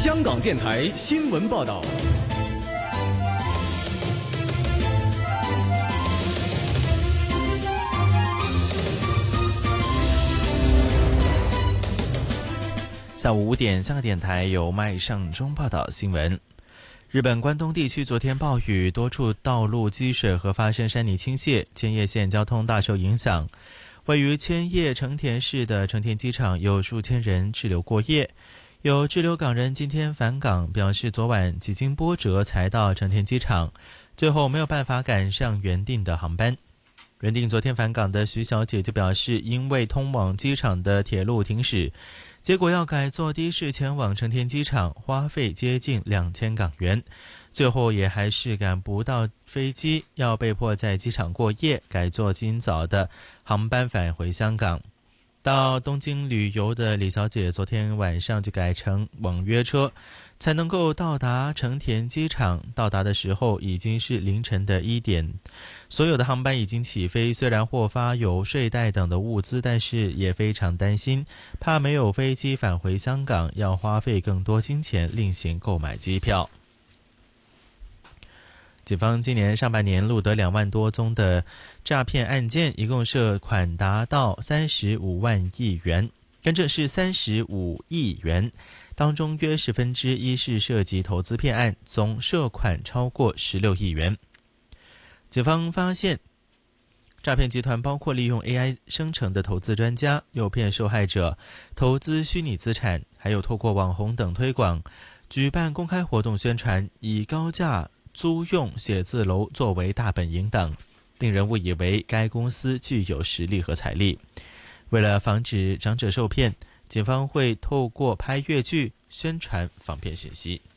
香港电台新闻报道。 下午5点，香港电台由麦尚中报道新闻。日本关东地区昨天暴雨，多处道路积水和发生山泥倾泻，千叶县交通大受影响。位于千叶成田市的成田机场有数千人滞留过夜，有滞留港人今天返港，表示昨晚几经波折才到成田机场，最后没有办法赶上原定的航班。原定昨天返港的徐小姐就表示，因为通往机场的铁路停驶，结果要改坐的士前往成田机场，花费接近2000港元，最后也还是赶不到飞机，要被迫在机场过夜，改坐今早的航班返回香港。到东京旅游的李小姐昨天晚上就改成网约车，才能够到达成田机场。到达的时候已经是凌晨的1点，所有的航班已经起飞，虽然获发有睡袋等的物资，但是也非常担心，怕没有飞机返回香港，要花费更多金钱另行购买机票。警方今年上半年录得2万多宗的诈骗案件，一共涉款达到35万亿元，跟着是35亿元，当中约1/10是涉及投资骗案，总涉款超过16亿元。警方发现，诈骗集团包括利用 AI 生成的投资专家，诱骗受害者投资虚拟资产，还有透过网红等推广，举办公开活动宣传，以高价租用写字楼作为大本营等，令人误以为该公司具有实力和财力。为了防止长者受骗，警方会透过拍粤剧宣传防骗讯息。